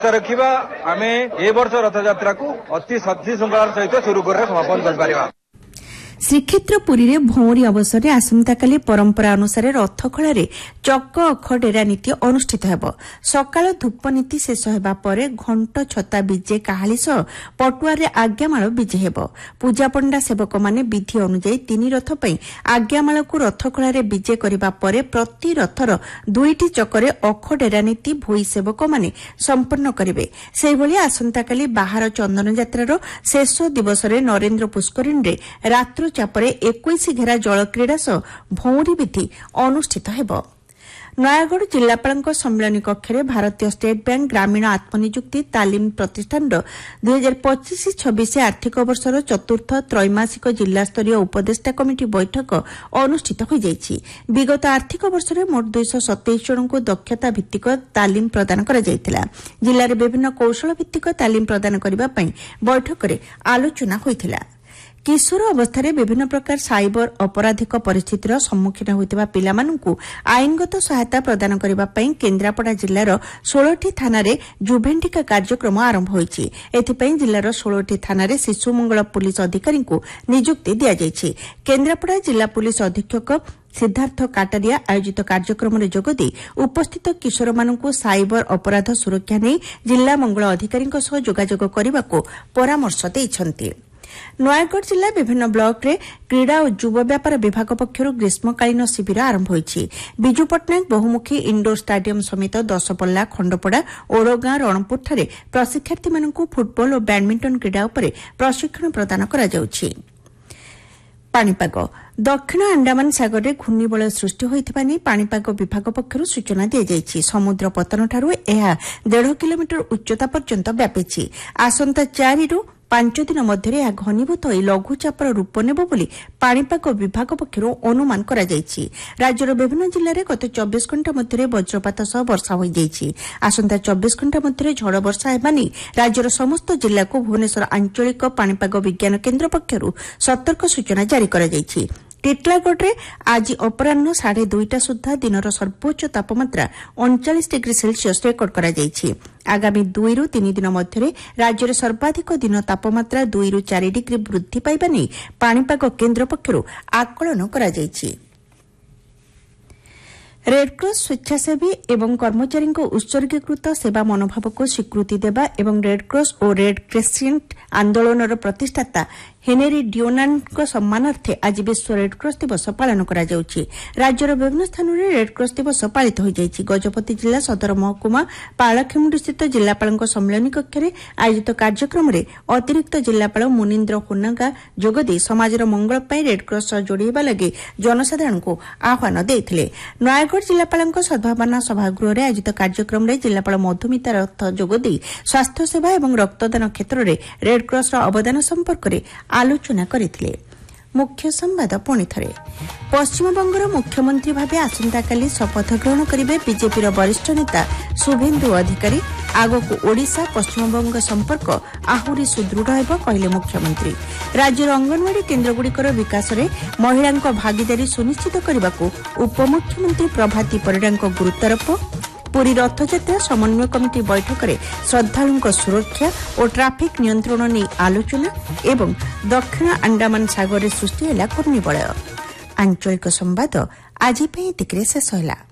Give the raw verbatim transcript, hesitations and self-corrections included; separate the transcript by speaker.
Speaker 1: रखा आम ए वर्ष रथयात्रा को अति शक्ति श्रृंखलार सहित सुरुखुर समापन कर
Speaker 2: श्रीक्षेत्र पुरी रे भौरी अवसर में आसंताकाली परंपरा अनुसार रथखଳାରେ चक अखडेरा नीति अनुष्ठित हेब। सकाळ धूप नीति शेष हेबा परे घंट छता विजे काहाली सह पटुआरे आज्ञामाळ विजे हेब। पूजा पंडा सेवक माने विधि अनुसार तीन रथ पई आज्ञामाळ को रथखଳାରେ विजे करिबा परे प्रति रथर दुईटी चकरे अखडेरा नीति भोई सेवक माने संपन्न करिवे। सेहि भली आसंताकाली बाहर चंदन यात्रार शेष दिवस रे नरेंद्र पुष्करिणी रे रात्र चापरे इक्कीस घेरा जल क्रीड़ा सह भौरी विधि अनुष्ठित हेब। नयागढ़ जिलापाल सम्मेलन कक्ष में भारतीय स्टेट बैंक ग्रामीण आत्मनियुक्ति तालीम प्रतिष्ठान दुई हजार पचिश छब्बीस आर्थिक वर्षर चतुर्थ त्रैमासिक जिलास्तरीय उपदेष्टा कमिटी बैठक अनुष्ठित हो जायछि। विगत आर्थिक वर्ष में मोट दुईश सतैश जन को दक्षता भित्तिक तालीम प्रदान करा जायतिला। जिले में विभिन्न कौशल भित्तिक तालीम प्रदान करबा पई बैठक में आलोचना होइतिला। किशोर अवस्था विभिन्न प्रकार साइबर अपराधिक परिस्थितिर सम्मुखीन होइतिबा पिलामानंकु आईनगत सहायता प्रदान करिबा पई केन्द्रापड़ा जिल्लार षोलटी थानारे जुभेंटिका कार्यक्रम आरंभ होइछि। एथिपई जिल्लार षोलटी थानारे शिशु मंगल पुलिस अधिकारींकु नियुक्ति दिया जायछि। केन्द्रापड़ा जिला पुलिस अधीक्षक सिद्धार्थ काटारिया आयोजित कार्यक्रम में जोगदी उपस्थित किशोर मानंकु साइबर अपराध सुरक्षा नै जिला मंगल अधिकारींक सह जोगाजोग करबाको परामर्श दैछन्ति। नयागढ़ जिला विभिन्न ब्लॉक रे क्रीड़ा और युव व्यापार विभाग पक्षर ग्रीष्मकालीन शिविर आरंभ होइछि। बिजू पट्टनायक बहुमुखी इंडोर स्टाडियम समेत दशपल्ला खंडपड़ा ओड़गां रणपुरଠାରେ प्रशिक्षार्थी मानंकु फुटबॉल और बैडमिंटन क्रीड़ा उपरे प्रशिक्षण प्रदान करा जाउछि। पाणीपाग दक्षिण अंडमान सागर में घूर्णिबलय सृष्टि होइथिबा नै पाणीपाग विभाग पक्षरु सूचना दिया जायछि। समुद्र पतनठारु एहा डेढ़ किलोमीटर उच्चता पर्यंत व्यापिछि। आसंता चारि रु पांच दिन मध्य यह घनीभूत हो लघुचापर रूप नेब बोली पाणीपाग विभाग पक्षर अनुमान करा जायछि। राज्यर विभिन्न जिले में गत चौबीस घंटा मध्य वज्रपात सह वर्षा हो जायछि। आसंता चौबीस घंटा मध्य झड़ वर्षा हेबा नै राज्यर समस्त जिला को भुवनेश्वर आंचलिक पाणीपाग विज्ञान केन्द्र पक्षर सतर्क सूचना जारी करा जायछि। टिटलागढ़ में आज अपराह साढ़े दुईटा सुधा दिनर सर्वोच्च तापमात्रा उनचालीस डिग्री सेल्सियस रेकर्ड करा जायछि। आगामी दुई रु तीन दिन मध्य राज्य सर्वाधिक दिन तापमात्रा दुई रु चार डिग्री वृद्धि पाइबा नै पाणीपाग केन्द्र पक्षर आकलन करा जायछि। रेडक्रॉस स्वेच्छासेवी एवं कर्मचारी उत्सर्गीकृत सेवा मनोभाव को स्वीकृति देवा एवं रेडक्रॉस और रेड क्रेसेंट आंदोलन प्रतिष्ठाता हेनेरी डिओनान्ड सम्मानार्थे आज विश्व रेडक्रॉस दिवस पालन करा जाउछि। राज्यर विभिन्न स्थान में रेडक्रॉस दिवस पालित हो जाइछि। गजपति जिला सदर महकुमा पालखेमुंडी स्थित जिलापाल सम्मेलन कक्ष में आयोजित कार्यक्रम में अतिरिक्त जिलापाल मुनीन्द्र हुन्नागा जोगदी समाजर मंगल पाई रेडक्रॉस सह जोड़िबा लगी जनसाधारण को आह्वान देइथिले। नयागढ़ जिलापाल सद्भावना सभागृह में आयोजित कार्यक्रम में जिलापाल मधुमिता रथ जोगदी स्वास्थ्य सेवा और रक्तदान क्षेत्र में रेडक्रॉस अवदान संपर्क में आलोचना करथिले। मुख्य संवाद पुणी थरे पश्चिमबंगर मुख्यमंत्री भावे आसंताकाली शपथ ग्रहण करिवे बीजेपी वरिष्ठ नेता शुभेन्दु अधिकारी। आगको ओडिशा पश्चिमबंग संपर्क आहुरी सुदृढ़ हेब कहले मुख्यमंत्री। राज्यर अंगनवाड़ी केन्द्रगुड़िकर विकास में महिला भागीदारी सुनिश्चित करने को उपमुख्यमंत्री प्रभाती परिड़ा गुरुत्वारोप। पुरी रथयात्रा समन्वय कमिटी बैठक में श्रद्धालुओं सुरक्षा और ट्राफिक नियंत्रण नहीं आलोचना एवं दक्षिण अंडमान सागर सृष्टि है घूर्णिबलय। आंचलिक संवाद आज शेष होला।